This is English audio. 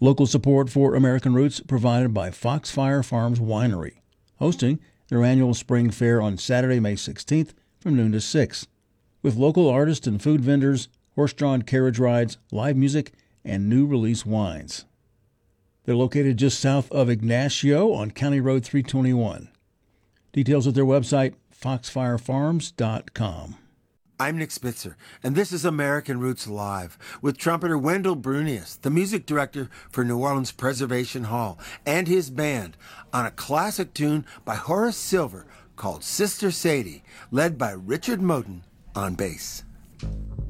Local support for American Roots provided by Foxfire Farms Winery, hosting their annual spring fair on Saturday, May 16th from noon to 6, with local artists and food vendors, horse-drawn carriage rides, live music, and new release wines. They're located just south of Ignacio on County Road 321. Details at their website, foxfirefarms.com. I'm Nick Spitzer, and this is American Roots Live with trumpeter Wendell Brunius, the music director for New Orleans Preservation Hall, and his band on a classic tune by Horace Silver called Sister Sadie, led by Richard Moten on bass.